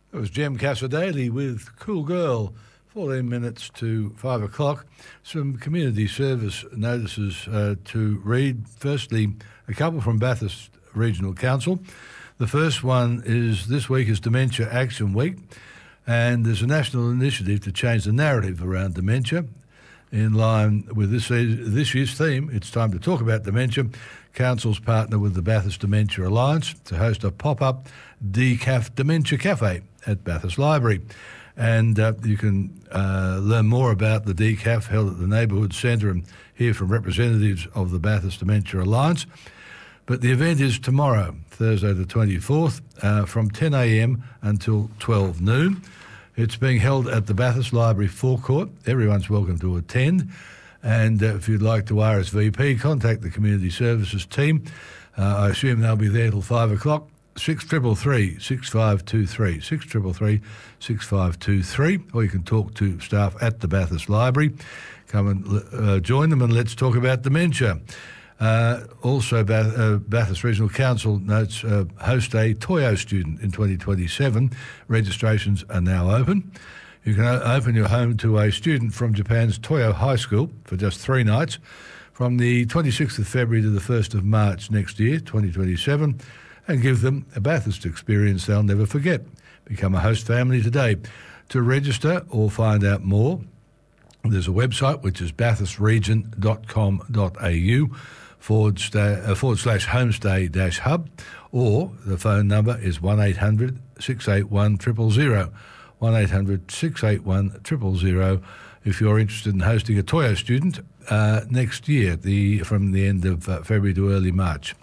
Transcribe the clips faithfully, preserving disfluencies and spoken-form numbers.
It was Jem Casadei with Cool Girl, fourteen minutes to five o'clock. Some community service notices uh, to read. Firstly, a couple from Bathurst Regional Council. The first one is this week is Dementia Action Week, and there's a national initiative to change the narrative around dementia. In line with this this year's theme, it's time to talk about dementia. Council's partner with the Bathurst Dementia Alliance to host a pop-up Decaf Dementia Cafe at Bathurst Library. And uh, you can uh, learn more about the Decaf held at the Neighbourhood Centre and hear from representatives of the Bathurst Dementia Alliance. But the event is tomorrow, Thursday the twenty-fourth, uh, from ten a.m. until twelve noon. It's being held at the Bathurst Library forecourt. Everyone's welcome to attend. And uh, if you'd like to R S V P, contact the Community Services team. Uh, I assume they'll be there till five o'clock. six three three, six five two three, six three three, six five two three, or you can talk to staff at the Bathurst Library. Come and uh, join them and let's talk about dementia. Uh, also, Bath, uh, Bathurst Regional Council notes uh, host a Toyo student in twenty twenty-seven. Registrations are now open. You can o- open your home to a student from Japan's Toyo High School for just three nights from the twenty-sixth of February to the first of March next year, twenty twenty-seven, and give them a Bathurst experience they'll never forget. Become a host family today. To register or find out more, there's a website which is bathurstregion dot com dot a u forward, sta- uh, forward slash homestay dash hub, or the phone number is one eight hundred, six eight one, zero zero zero, one eight hundred, six eight one, zero zero zero if you're interested in hosting a Toyo student uh, next year, the from the end of uh, February to early March.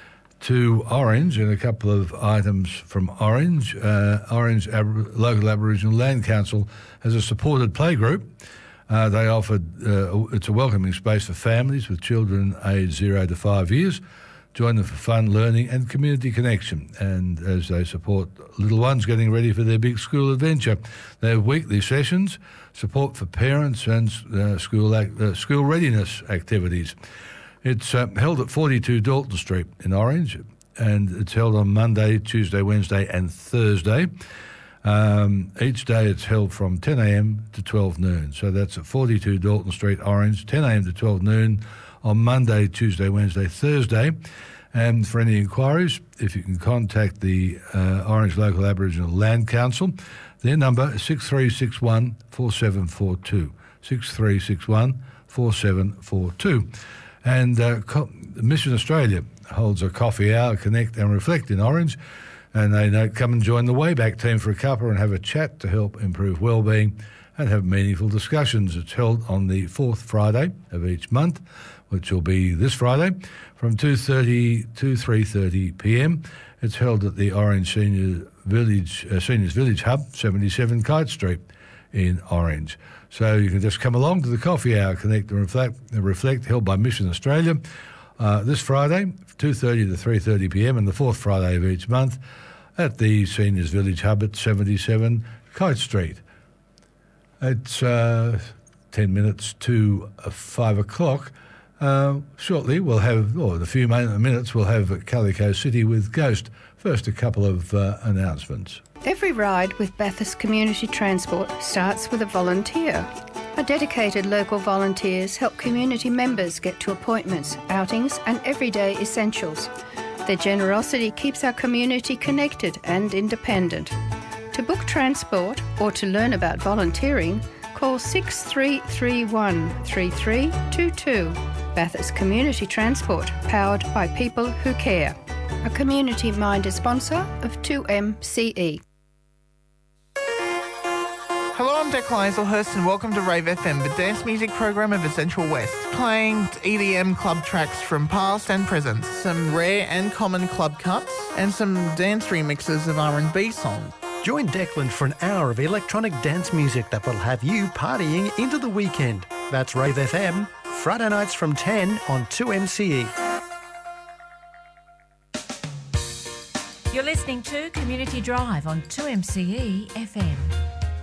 To Orange, and a couple of items from Orange. Uh, Orange Ab- Local Aboriginal Land Council has a supported playgroup. Uh, they offered, uh, it's a welcoming space for families with children aged zero to five years. Join them for fun, learning and community connection. And as they support little ones getting ready for their big school adventure, they have weekly sessions, support for parents and uh, school, ac- uh, school readiness activities. It's uh, held at forty-two Dalton Street in Orange, and it's held on Monday, Tuesday, Wednesday and Thursday. Um, each day it's held from ten a.m. to twelve noon. So that's at forty-two Dalton Street, Orange, ten a.m. to twelve noon on Monday, Tuesday, Wednesday, Thursday. And for any inquiries, if you can contact the uh, Orange Local Aboriginal Land Council, their number is six three six one, four seven four two, six three six one, four seven four two. And uh, Co- Mission Australia holds a coffee hour, Connect and Reflect in Orange, and they know, come and join the Wayback team for a cuppa and have a chat to help improve wellbeing and have meaningful discussions. It's held on the fourth Friday of each month, which will be this Friday, from two thirty to three thirty p.m. It's held at the Orange Senior Village uh, Seniors Village Hub, seventy-seven Kite Street in Orange. So you can just come along to the coffee hour, Connect and Reflect, reflect held by Mission Australia uh, this Friday, two thirty to three thirty p.m. and the fourth Friday of each month at the Seniors Village Hub at seventy-seven Kite Street. It's uh, ten minutes to uh, five o'clock. Uh, shortly we'll have, or in a few minutes, we'll have Calico City with Ghost. First, a couple of uh, announcements. Every ride with Bathurst Community Transport starts with a volunteer. Our dedicated local volunteers help community members get to appointments, outings and everyday essentials. Their generosity keeps our community connected and independent. To book transport or to learn about volunteering, call six three three one, three three two two. Bathurst Community Transport, powered by people who care. A community-minded sponsor of two M C E. Hello, I'm Declan Hazelhurst and welcome to Rave F M, the dance music program of Essential West, playing E D M club tracks from past and present, some rare and common club cuts, and some dance remixes of R and B songs. Join Declan for an hour of electronic dance music that will have you partying into the weekend. That's Rave F M, Friday nights from ten on two M C E. You're listening to Community Drive on two M C E F M.